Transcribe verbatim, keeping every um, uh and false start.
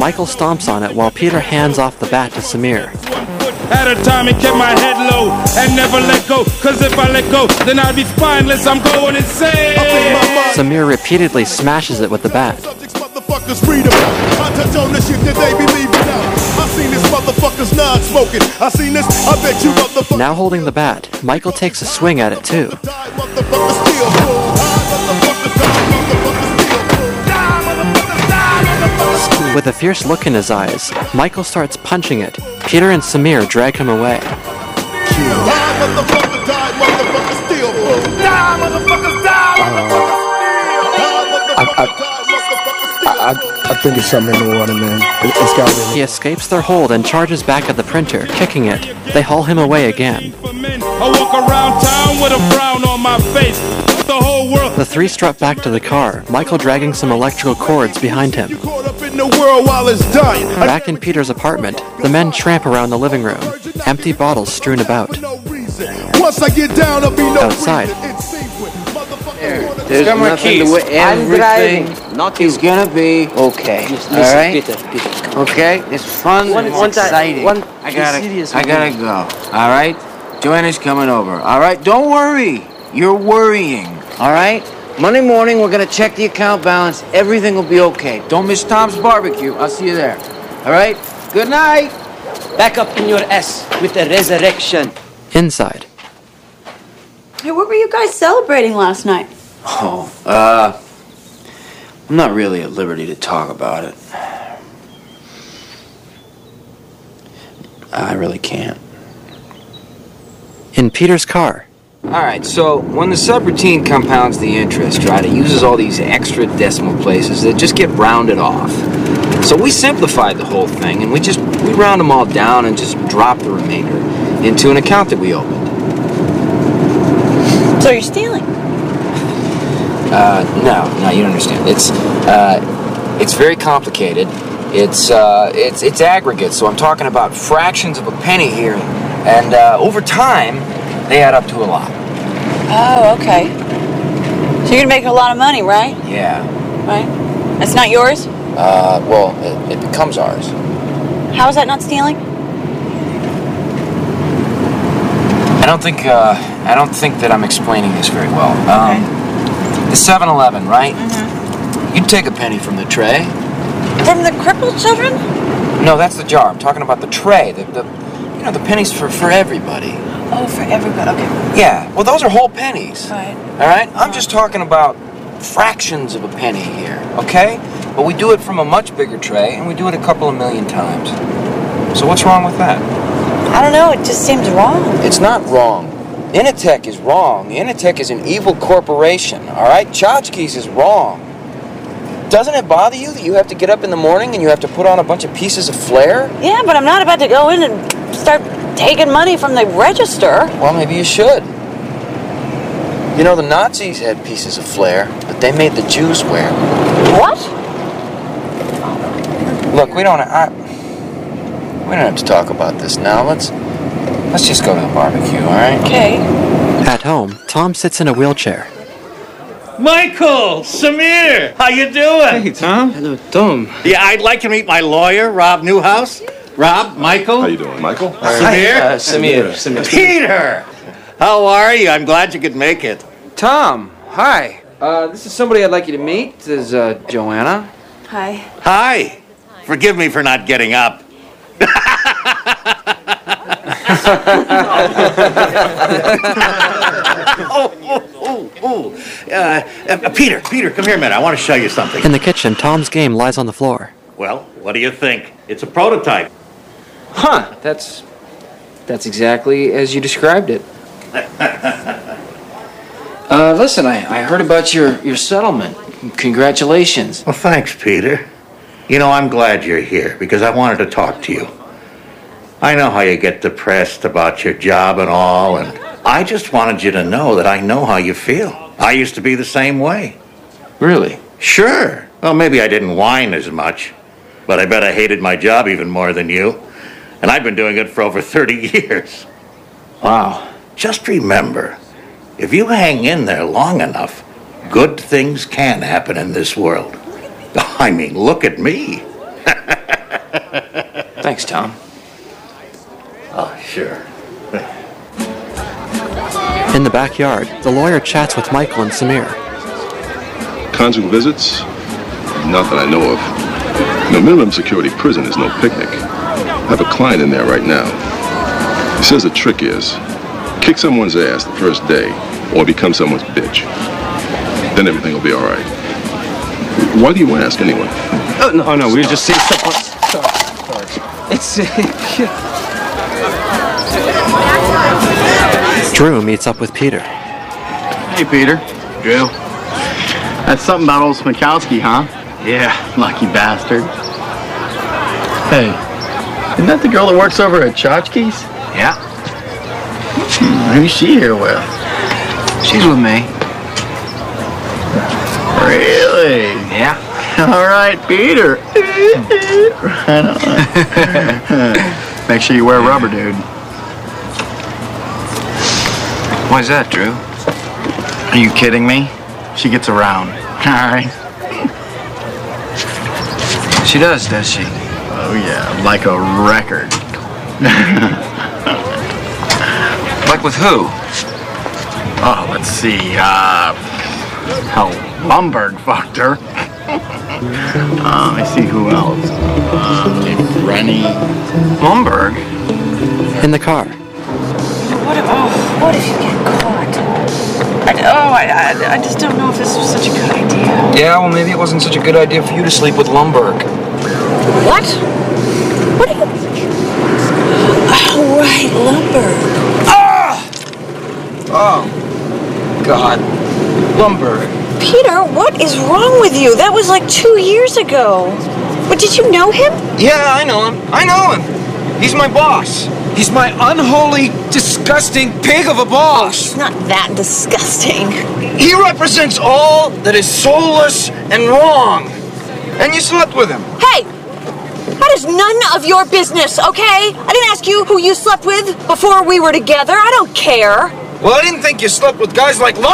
Michael stomps on it while Peter hands off the bat to Samir. At a time and kept my head low and never let go, cause if I let go, then I'd be spineless, I'm going insane. Samir repeatedly smashes it with the bat. Now holding the bat, Michael takes a swing at it too. With a fierce look in his eyes, Michael starts punching it. Peter and Samir drag him away. I, I, I, I think it's something in the water, man. It, it's got to be. He escapes their hold and charges back at the printer, kicking it. They haul him away again. I walk around town with a frown on my face. The whole world. The three strut back to the car, Michael dragging some electrical cords behind him. Back in Peter's apartment, the men tramp around the living room, empty bottles strewn about. Outside, There, there's nothing to wait. Everything Nothing. is gonna be okay. Listen, all right? Peter, Peter. Okay? It's fun One- and one it's time- exciting. one- I be gotta, serious I with gotta me. go. All right? Joanna's coming over. All right? Don't worry. You're worrying. All right? Monday morning, we're gonna check the account balance. Everything will be okay. Don't miss Tom's barbecue. I'll see you there. All right? Good night. Back up in your ass with the resurrection. inside. Hey, what were you guys celebrating last night? Oh, uh, I'm not really at liberty to talk about it. I really can't. In Peter's car, All right, so when the subroutine compounds the interest, right, it uses all these extra decimal places that just get rounded off. So we simplified the whole thing, and we just, we round them all down and just drop the remainder into an account that we opened. So you're stealing? Uh, no, no, you don't understand. It's, uh, it's very complicated. It's, uh, it's, it's aggregate, so I'm talking about fractions of a penny here, and, uh, over time, they add up to a lot. Oh, okay. So you're gonna make a lot of money, right? Yeah. Right? That's not yours? Uh, well, it, it becomes ours. How is that not stealing? I don't think, uh, I don't think that I'm explaining this very well. Um, the seven eleven, right? Mm-hmm. You'd take a penny from the tray. From the crippled children? No, that's the jar. I'm talking about the tray. The, the you know, the pennies for, for everybody. Oh, for everybody. Okay. Yeah, well, those are whole pennies. Right. All right? I'm just talking about fractions of a penny here, okay? But we do it from a much bigger tray, and we do it a couple of million times. So what's wrong with that? I don't know. It just seems wrong. It's not wrong. Initech is wrong. Initech is an evil corporation, all right? Tchotchkes is wrong. Doesn't it bother you that you have to get up in the morning and you have to put on a bunch of pieces of flair? Yeah, but I'm not about to go in and start taking money from the register. Well, maybe you should. You know, the Nazis had pieces of flair, but they made the Jews wear. What? Look, we don't. I, we don't have to talk about this now. Let's let's just go to the barbecue, all right? Okay. at home, Tom sits in a wheelchair. Michael, Samir, how you doing? Hey, Tom. Hello, Tom. Yeah, I'd like to meet my lawyer, Rob Newhouse. Rob, Michael. How you doing, Michael? Samir. Uh, Samir. Samir. Peter, how are you? I'm glad you could make it. Tom, hi. Uh, this is somebody I'd like you to meet. This is uh, Joanna. Hi. Hi. Forgive me for not getting up. oh, oh, oh, oh. Uh, uh, Peter, Peter, come here a minute. I want to show you something. In the kitchen, Tom's game lies on the floor. Well, what do you think? It's a prototype. Huh, that's that's exactly as you described it. uh, listen, I, I heard about your, your settlement. Congratulations. Well, thanks, Peter. You know, I'm glad you're here because I wanted to talk to you. I know how you get depressed about your job and all, and I just wanted you to know that I know how you feel. I used to be the same way. Really? Sure. Well, maybe I didn't whine as much, but I bet I hated my job even more than you. And I've been doing it for over thirty years. Wow. Just remember, if you hang in there long enough, good things can happen in this world. I mean, look at me. Thanks, Tom. Oh, sure. In the backyard, the lawyer chats with Michael and Samir. Conjugal visits? Not that I know of. No, minimum security prison is no picnic. I have a client in there right now. He says the trick is, kick someone's ass the first day, or become someone's bitch. Then everything will be all right. Why do you ask, anyway? Oh, no, oh, no, we were just saying something. Sorry, sorry. It's... Uh, Drew meets up with Peter. Hey, Peter. Drew. That's something about old Smikowski, huh? Yeah, lucky bastard. Hey, isn't that the girl that works over at Tchotchke's? Yeah? Hmm, who's she here with? She's with me. Really? Yeah. All right, Peter. Right on. Make sure you wear rubber, dude. Why's that, Drew? Are you kidding me? She gets around. All right. She does, does she? Oh, yeah, like a record. Like with who? Oh, let's see. Uh, how Lumberg fucked her. uh, let me see who else. Uh, Rennie. Lumberg? In the car. What if, oh, what if you get caught? I, oh, I, I, I just don't know if this was such a good idea. Yeah, well, maybe it wasn't such a good idea for you to sleep with Lumberg. What? What are you... Oh, right, Lumberg. Ah! Oh, God. Lumberg. Peter, what is wrong with you? That was like two years ago. But did you know him? Yeah, I know him. I know him. He's my boss. He's my unholy, disgusting pig of a boss. It's not that disgusting. He represents all that is soulless and wrong. And you slept with him. Hey! That is none of your business, okay? I didn't ask you who you slept with before we were together. I don't care. Well, I didn't think you slept with guys like Lumberg.